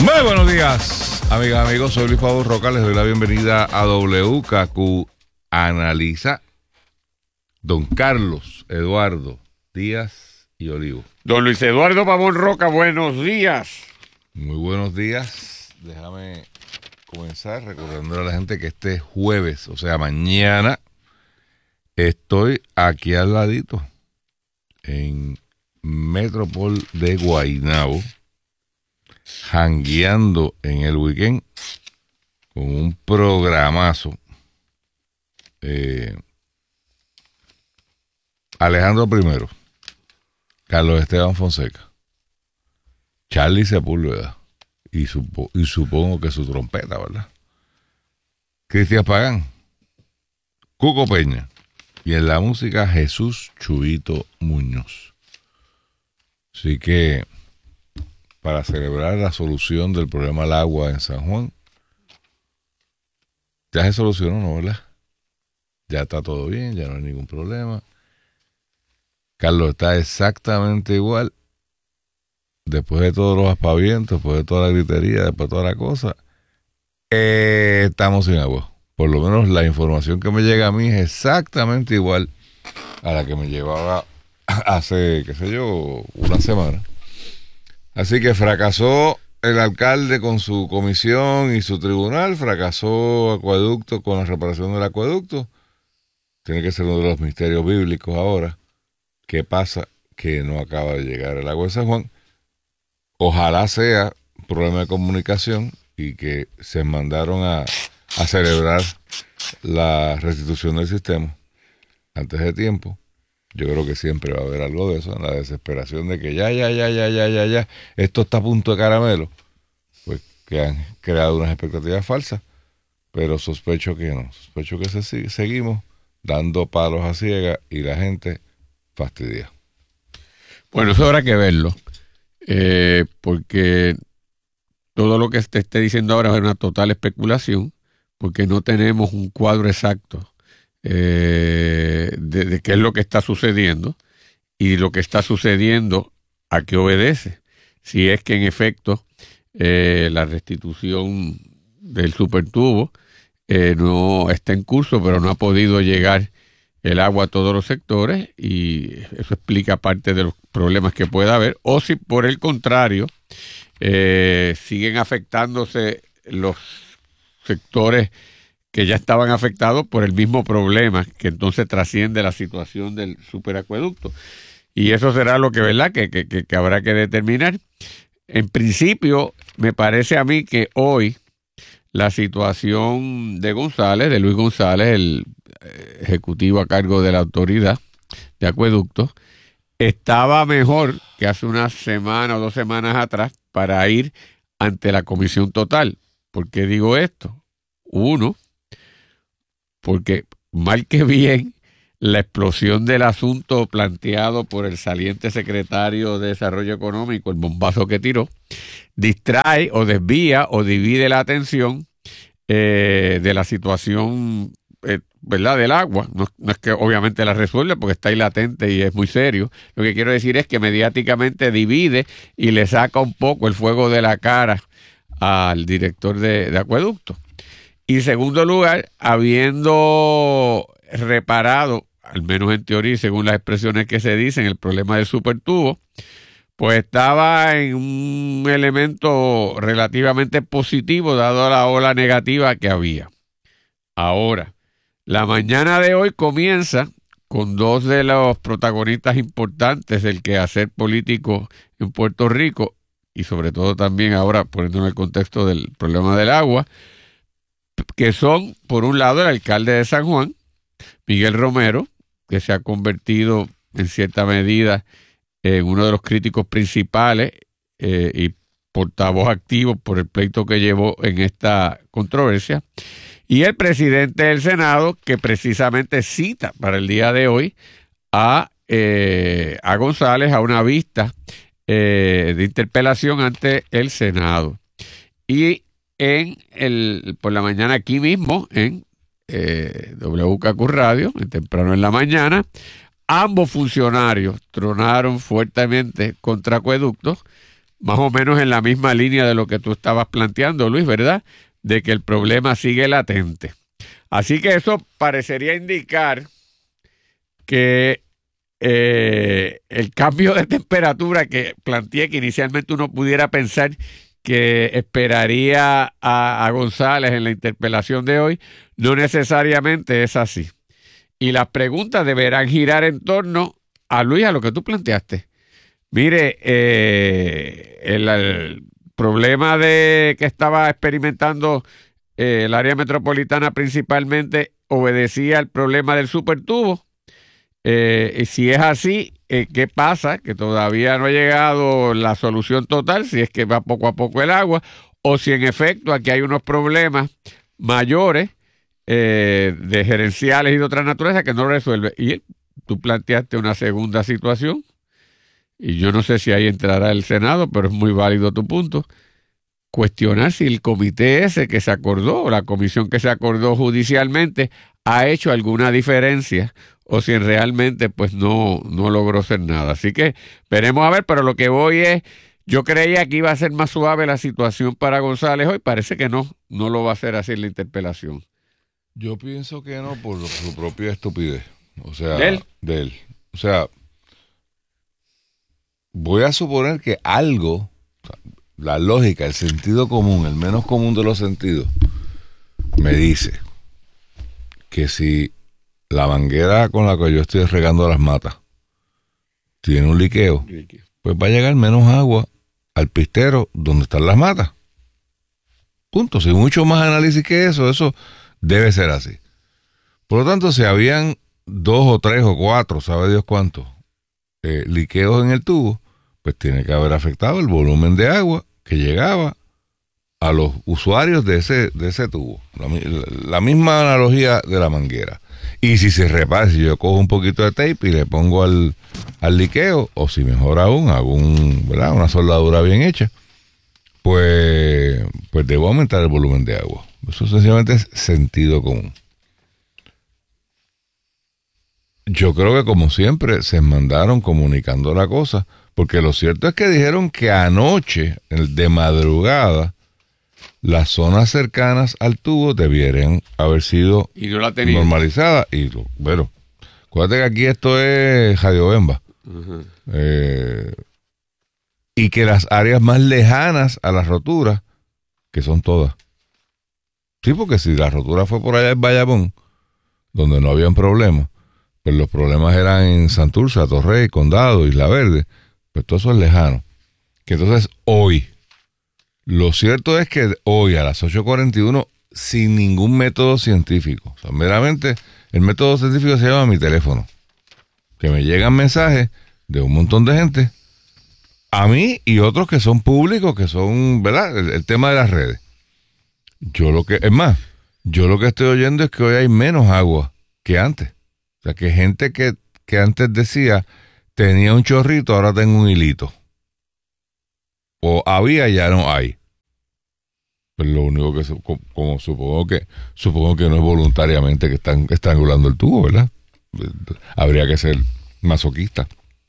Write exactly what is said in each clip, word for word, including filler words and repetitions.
Muy buenos días, amigas, amigos. Soy Luis Pablo Roca. Les doy la bienvenida a W K Q Analiza. Don Carlos Eduardo Díaz y Olivo. Don Luis Eduardo Pavón Roca, buenos días. Muy buenos días. Déjame comenzar recordando a la gente que este jueves, o sea, mañana, estoy aquí al ladito, en Metropol de Guaynabo, jangueando en el weekend con un programazo. Eh, Alejandro Primero, Carlos Esteban Fonseca, Charlie Sepúlveda y, supo, y supongo que su trompeta, ¿verdad? Cristian Pagán, Cuco Peña y en la música Jesús Chuito Muñoz. Así que para celebrar la solución del problema del agua en San Juan, ya se solucionó, ¿no, verdad? Ya está todo bien, ya no hay ningún problema. Carlos está exactamente igual. Después de todos los aspavientos, después de toda la gritería, después de toda la cosa, eh, estamos sin agua. Por lo menos la información que me llega a mí es exactamente igual a la que me llevaba hace, qué sé yo, una semana. Así que fracasó el alcalde con su comisión y su tribunal, fracasó Acueducto con la reparación del acueducto. Tiene que ser uno de los misterios bíblicos ahora. ¿Qué pasa? Que no acaba de llegar el agua de San Juan. Ojalá sea un problema de comunicación y que se mandaron a, a celebrar la restitución del sistema antes de tiempo. Yo creo que siempre va a haber algo de eso, en la desesperación de que ya, ya, ya, ya, ya, ya, ya, esto está a punto de caramelo. Pues que han creado unas expectativas falsas, pero sospecho que no. Sospecho que se, seguimos dando palos a ciegas y la gente fastidia. Bueno, eso habrá que verlo, eh, porque todo lo que te esté diciendo ahora es una total especulación, porque no tenemos un cuadro exacto eh, de, de qué es lo que está sucediendo y lo que está sucediendo a qué obedece. Si es que en efecto eh, la restitución del supertubo eh, no está en curso, pero no ha podido llegar el agua a todos los sectores, y eso explica parte de los problemas que pueda haber, o si por el contrario eh, siguen afectándose los sectores que ya estaban afectados por el mismo problema, que entonces trasciende la situación del superacueducto. Y eso será lo que, ¿verdad?, que, que, que habrá que determinar. En principio, me parece a mí que hoy la situación de González, de Luis González, el ejecutivo a cargo de la autoridad de acueductos, estaba mejor que hace una semana o dos semanas atrás para ir ante la comisión total. ¿Por qué digo esto? Uno, porque mal que bien la explosión del asunto planteado por el saliente secretario de Desarrollo Económico, el bombazo que tiró, distrae o desvía o divide la atención eh, de la situación eh, ¿verdad?, del agua. No, no es que obviamente la resuelve porque está ahí latente y es muy serio. Lo que quiero decir es que mediáticamente divide y le saca un poco el fuego de la cara al director de, de acueducto. Y en segundo lugar, habiendo reparado, al menos en teoría y según las expresiones que se dicen, el problema del supertubo, pues estaba en un elemento relativamente positivo dado la ola negativa que había. Ahora, la mañana de hoy comienza con dos de los protagonistas importantes del quehacer político en Puerto Rico, y sobre todo también ahora poniéndolo en el contexto del problema del agua, que son, por un lado, el alcalde de San Juan, Miguel Romero, que se ha convertido en cierta medida en uno de los críticos principales eh, y portavoz activo por el pleito que llevó en esta controversia, y el presidente del Senado, que precisamente cita para el día de hoy a, eh, a González a una vista eh, de interpelación ante el Senado. Y en el por la mañana aquí mismo, en eh, W K Q Radio, temprano en la mañana, ambos funcionarios tronaron fuertemente contra acueductos, más o menos en la misma línea de lo que tú estabas planteando, Luis, ¿verdad? De que el problema sigue latente. Así que eso parecería indicar que eh, el cambio de temperatura que planteé, que inicialmente uno pudiera pensar que esperaría a, a González en la interpelación de hoy, no necesariamente es así. Y las preguntas deberán girar en torno a Luis, a lo que tú planteaste. Mire, eh, el, el problema de que estaba experimentando eh, el área metropolitana principalmente obedecía al problema del supertubo. Eh, y si es así, eh, ¿qué pasa? Que todavía no ha llegado la solución total, si es que va poco a poco el agua, o si en efecto aquí hay unos problemas mayores eh, de gerenciales y de otra naturaleza que no resuelve. Y tú planteaste una segunda situación, y yo no sé si ahí entrará el Senado, pero es muy válido tu punto. Cuestionar si el comité ese que se acordó, o la comisión que se acordó judicialmente, ha hecho alguna diferencia, o si realmente pues no, no logró ser nada. Así que veremos a ver, pero lo que voy es, yo creía que iba a ser más suave la situación para González hoy, parece que no, no lo va a hacer así en la interpelación. Yo pienso que no, por su propia estupidez. O sea, ¿De él? De él. O sea, voy a suponer que algo, o sea, la lógica, el sentido común, el menos común de los sentidos, me dice que si la manguera con la que yo estoy regando las matas tiene un liqueo, pues va a llegar menos agua al pistero donde están las matas. Punto. Sin mucho más análisis que eso, eso debe ser así. Por lo tanto, si habían dos o tres o cuatro, sabe Dios cuántos, eh, liqueos en el tubo, pues tiene que haber afectado el volumen de agua que llegaba a los usuarios de ese, de ese tubo. La, la misma analogía de la manguera. Y si se repara, si yo cojo un poquito de tape y le pongo al, al liqueo, o si mejor aún, hago un, ¿verdad? una soldadura bien hecha, pues, pues debo aumentar el volumen de agua. Eso sencillamente es sentido común. Yo creo que como siempre se mandaron comunicando la cosa, porque lo cierto es que dijeron que anoche, de madrugada, las zonas cercanas al tubo debieran haber sido y no la normalizadas. Y bueno, acuérdate que aquí esto es Radio Bemba. Uh-huh. Eh, y que las áreas más lejanas a las roturas, que son todas. Sí, porque si la rotura fue por allá en Bayamón, donde no habían problemas, pues los problemas eran en Santurce, Torrey, Condado, Isla Verde, pues todo eso es lejano. Que entonces hoy, lo cierto es que hoy a las ocho cuarenta y uno, sin ningún método científico, o sea, meramente el método científico se llama mi teléfono, que me llegan mensajes de un montón de gente, a mí y otros que son públicos, que son, ¿verdad? El, el tema de las redes. Yo lo que, es más, yo lo que estoy oyendo es que hoy hay menos agua que antes. O sea, que gente que, que antes decía, tenía un chorrito, ahora tengo un hilito. O había, ya no hay. Pues lo único que, como, como supongo que, supongo que no es voluntariamente que están estrangulando el tubo, ¿verdad? Habría que ser masoquista.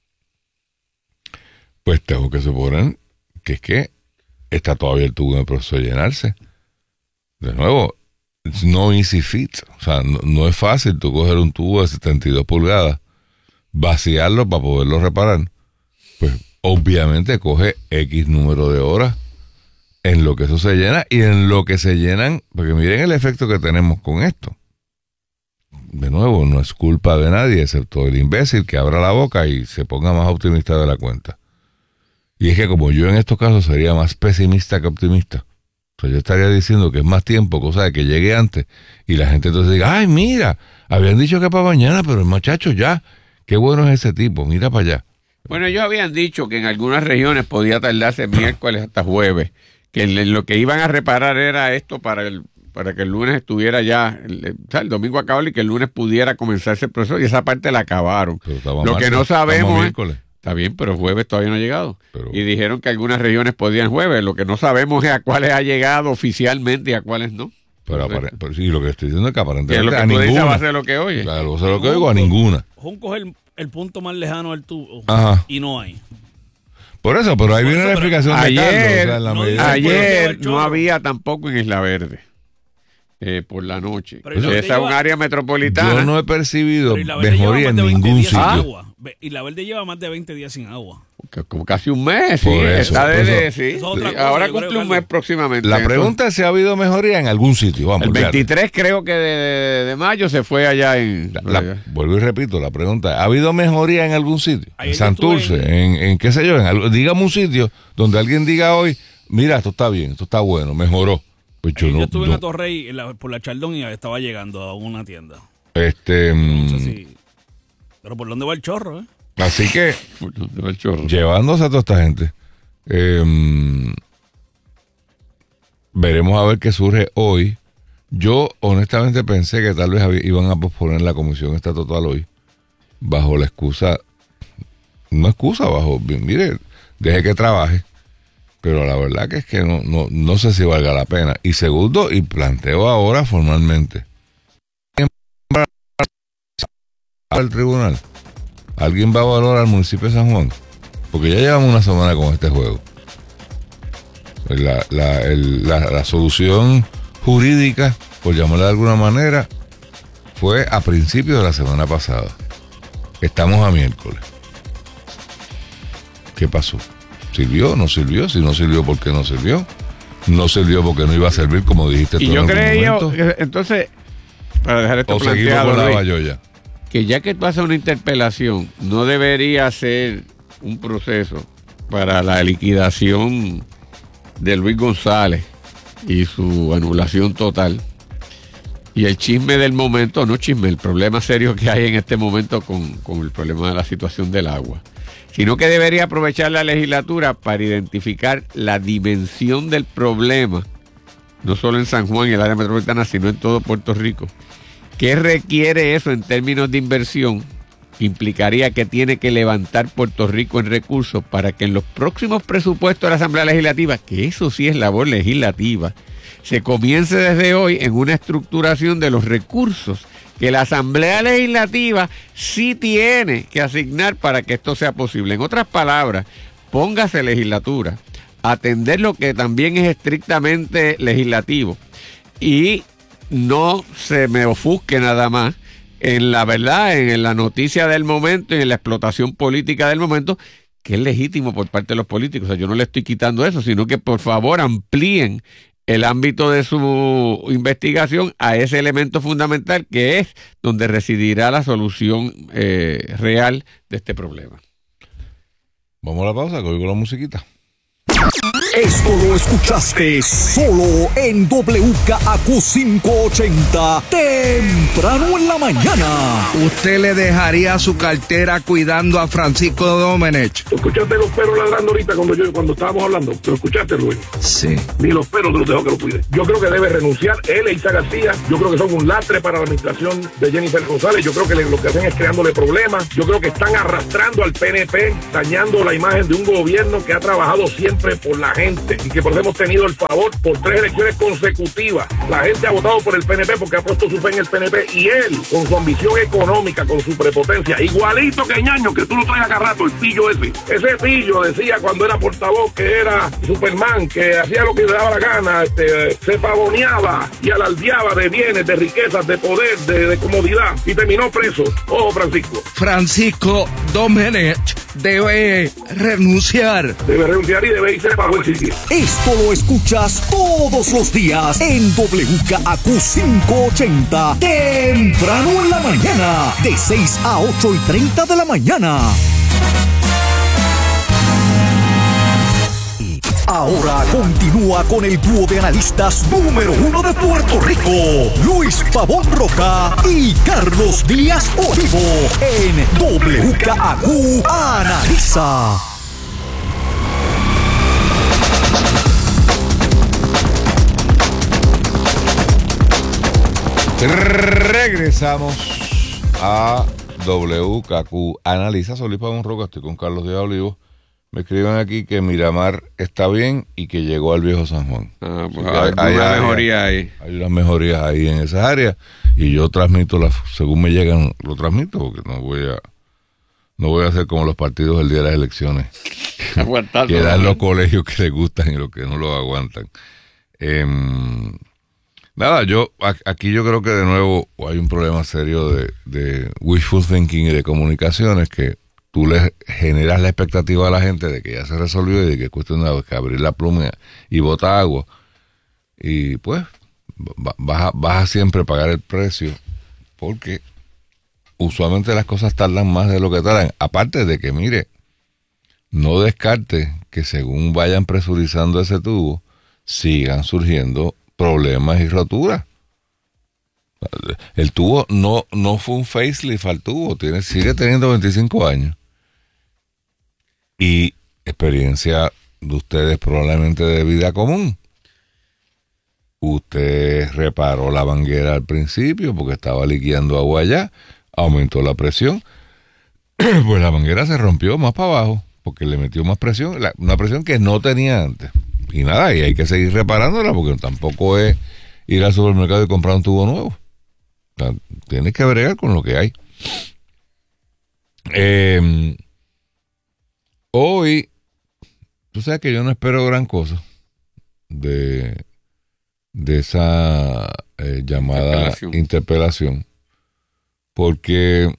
Pues tengo que suponer que es que está todavía el tubo en el proceso de llenarse. De nuevo, no easy fit. O sea, no, no es fácil tú coger un tubo de setenta y dos pulgadas, vaciarlo para poderlo reparar. Pues obviamente coge X número de horas en lo que eso se llena y en lo que se llenan, porque miren el efecto que tenemos con esto. De nuevo, no es culpa de nadie, excepto el imbécil que abra la boca y se ponga más optimista de la cuenta. Y es que como yo en estos casos sería más pesimista que optimista, o sea, yo estaría diciendo que es más tiempo, cosa de que llegue antes, y la gente entonces diga, ay, mira, habían dicho que para mañana, pero el muchacho ya, qué bueno es ese tipo, mira para allá. Bueno, ellos habían dicho que en algunas regiones podía tardarse miércoles hasta jueves, que lo que iban a reparar era esto para el para que el lunes estuviera ya, el, o sea, el domingo acabó y que el lunes pudiera comenzarse el proceso, y esa parte la acabaron. Lo marzo, que no sabemos es, está bien, pero jueves todavía no ha llegado. Pero, y dijeron que algunas regiones podían jueves, lo que no sabemos es a cuáles ha llegado oficialmente y a cuáles no. Pero, apare, pero sí, lo que estoy diciendo es que aparentemente lo que a tú ninguna. Dices va a ser lo que oye. Claro, va a ser lo que oigo, a ninguna. Junco es el, el punto más lejano del tubo. Ajá. Y no hay. Por eso, pero ahí Por viene eso, la pero explicación de ayer, Carlos. O sea, en la no, medida- Ayer Chorro. no había tampoco en Isla Verde eh, por la noche. Pero Isla Verde Esa es un lleva- área metropolitana. Yo no he percibido Pero Isla Verde lleva mejoría más en de veinte ningún días sin sitio. agua. Ve- Isla Verde lleva más de veinte días sin agua. Que como casi un mes, sí. Por eso, está por desde- eso. sí, Eso es otra sí. cosa, Ahora yo cumple creo, un mes Carlos. próximamente. La Entonces, pregunta es si ha habido mejoría en algún sitio. Vamos, el fíjate. veintitrés creo que de, de- de mayo se fue allá en... La- la- vuelvo y repito, la pregunta es, ¿ha habido mejoría en algún sitio? Ayer En yo Santurce, estuve en, en qué sé yo, en algo- dígame un sitio donde alguien diga hoy, mira, esto está bien, esto está bueno, mejoró. Pues yo Ayer yo no, estuve no- en Atorrey en la- por la Chaldón y estaba llegando a una tienda. este, No sé mm, si... Pero ¿por dónde va el chorro, eh? así que el chorro. llevándose a toda esta gente, eh, veremos a ver qué surge hoy. Yo honestamente pensé que tal vez había- iban a posponer la comisión esta total hoy, bajo la excusa, no excusa, bajo, mire, deje que trabaje, pero la verdad que es que no, no, no sé si valga la pena. Y segundo, y planteo ahora formalmente, ¿quién va al tribunal? ¿Alguien va a valorar al municipio de San Juan? Porque ya llevamos una semana con este juego. La, la, el- la, la solución jurídica, por llamarla de alguna manera, fue a principios de la semana pasada. Estamos a miércoles. ¿Qué pasó? ¿Sirvió? ¿No sirvió? Si no sirvió, ¿por qué no sirvió? No sirvió porque no iba a servir, como dijiste tú Y en yo algún creía, momento. que, entonces, para dejar esto O seguimos planteado, con la Luis, bayolla. que ya que tú haces una interpelación, no debería ser un proceso para la liquidación de Luis González y su anulación total. Y el chisme del momento, no chisme, el problema serio que hay en este momento con, con el problema de la situación del agua, sino que debería aprovechar la legislatura para identificar la dimensión del problema, no solo en San Juan y el área metropolitana, sino en todo Puerto Rico. ¿Qué requiere eso en términos de inversión? Implicaría que tiene que levantar Puerto Rico en recursos para que en los próximos presupuestos de la Asamblea Legislativa, que eso sí es labor legislativa, se comience desde hoy en una estructuración de los recursos que la Asamblea Legislativa sí tiene que asignar para que esto sea posible. En otras palabras, póngase legislatura a atender lo que también es estrictamente legislativo y no se me ofusque nada más en la verdad, en la noticia del momento y en la explotación política del momento, que es legítimo por parte de los políticos. O sea, yo no le estoy quitando eso, sino que por favor amplíen el ámbito de su investigación a ese elemento fundamental que es donde residirá la solución eh, real de este problema. Vamos a la pausa, que oigo la musiquita. Esto lo escuchaste solo en W K A Q quinientos ochenta, temprano en la mañana. ¿Usted le dejaría su cartera cuidando a Francisco Domenech? ¿Tú escuchaste los perros ladrando ahorita cuando yo cuando estábamos hablando? ¿Lo escuchaste, Luis? Sí. Ni los perros te los dejó que lo cuide. Yo creo que debe renunciar él e Isa García. Yo creo que son un lastre para la administración de Jennifer González. Yo creo que le- lo que hacen es creándole problemas. Yo creo que están arrastrando al P N P, dañando la imagen de un gobierno que ha trabajado siempre por la gente y que por eso hemos tenido el favor por tres elecciones consecutivas. La gente ha votado por el P N P porque ha puesto su fe en el P N P y él, con su ambición económica, con su prepotencia, igualito que Ñaño, que tú lo traes acá rato, el pillo ese. Ese pillo decía cuando era portavoz que era Superman, que hacía lo que le daba la gana, este, se pavoneaba y alardeaba de bienes, de riquezas, de poder, de, de comodidad y terminó preso. Ojo, Francisco. Francisco Domenech debe renunciar. Debe renunciar y debe irse para buen sitio. Esto lo escuchas todos los días en W K A Q quinientos ochenta, temprano en la mañana, de seis a ocho y treinta de la mañana. Ahora continúa con el dúo de analistas número uno de Puerto Rico, Luis Pavón Roca y Carlos Díaz Olivo, en W K A Q Analiza. Regresamos a W K Q Analiza. Soy Luis Pavón Roca, estoy con Carlos Díaz Olivo. Me escriben aquí que Miramar está bien y que llegó al viejo San Juan. Ah, pues Así que hay, hay una áreas- mejoría ahí. Hay unas mejorías ahí en esas áreas y yo transmito las, según me llegan, lo transmito porque no voy a no voy a hacer como los partidos el día de las elecciones Aguantando. que dan los colegios que les gustan y los que no los aguantan. Eh, nada, yo aquí yo creo que de nuevo hay un problema serio de, de wishful thinking y de comunicaciones, que tú le generas la expectativa a la gente de que ya se resolvió y de que es cuestión de que abrir la pluma y botar agua. Y pues vas a, vas a siempre pagar el precio, porque usualmente las cosas tardan más de lo que tardan. Aparte de que, mire, no descarte que según vayan presurizando ese tubo, sigan surgiendo problemas y roturas. El tubo no, no fue un facelift al tubo, tiene, sigue teniendo veinticinco años. Y experiencia de ustedes probablemente de vida común. Usted reparó la manguera al principio porque estaba liqueando agua allá, aumentó la presión, pues la manguera se rompió más para abajo porque le metió más presión, la, una presión que no tenía antes. Y nada, y hay que seguir reparándola porque tampoco es ir al supermercado y comprar un tubo nuevo. O sea, tienes que bregar con lo que hay. Eh, hoy, tú sabes que yo no espero gran cosa de, de esa eh, llamada interpelación. interpelación, porque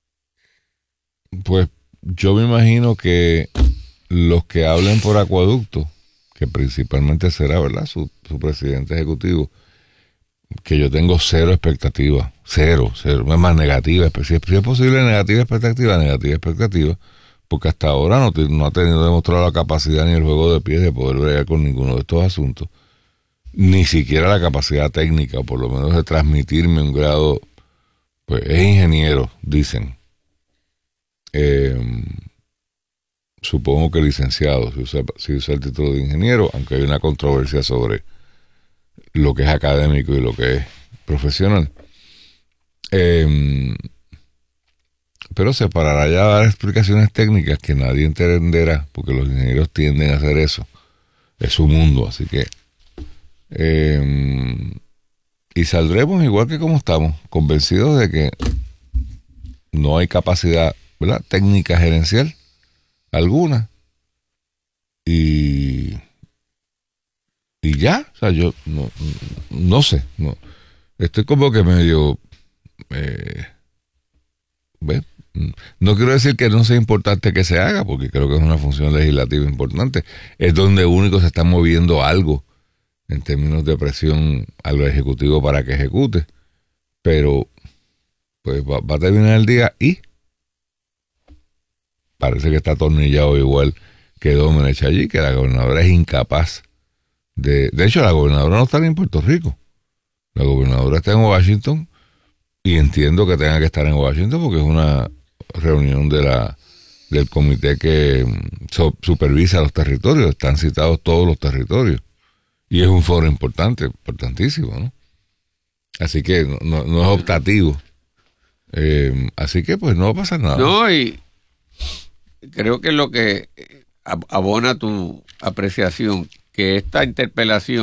pues yo me imagino que los que hablen por Acueducto, que principalmente será, ¿verdad?, su, su presidente ejecutivo, que yo tengo cero expectativa, cero, cero, es más negativa, si es, si es posible negativa expectativa, negativa expectativa, porque hasta ahora no, no ha tenido demostrado la capacidad ni el juego de pies de poder bregar con ninguno de estos asuntos, ni siquiera la capacidad técnica, o por lo menos de transmitirme un grado, pues es ingeniero, dicen. Eh, supongo que licenciado, si usa, si usa el título de ingeniero, aunque hay una controversia sobre lo que es académico y lo que es profesional. Eh, pero se parará ya a dar explicaciones técnicas que nadie entenderá, porque los ingenieros tienden a hacer eso. Es su mundo, así que... Eh, y saldremos igual que como estamos, convencidos de que no hay capacidad, ¿verdad?, técnica gerencial alguna, y y ya, o sea, yo no, no sé, no estoy como que medio eh, ¿ves? No quiero decir que no sea importante que se haga, porque creo que es una función legislativa importante, es donde único se está moviendo algo en términos de presión al ejecutivo para que ejecute, pero pues va, va a terminar el día y parece que está atornillado igual que Domenech allí, que la gobernadora es incapaz de... De hecho, la gobernadora no está ni en Puerto Rico. La gobernadora está en Washington, y entiendo que tenga que estar en Washington porque es una reunión de la del comité que so, supervisa los territorios. Están citados todos los territorios. Y es un foro importante, importantísimo, ¿no? Así que no, no, no es optativo. Eh, así que pues no va a pasar nada. No, y... creo que lo que abona tu apreciación, que esta interpelación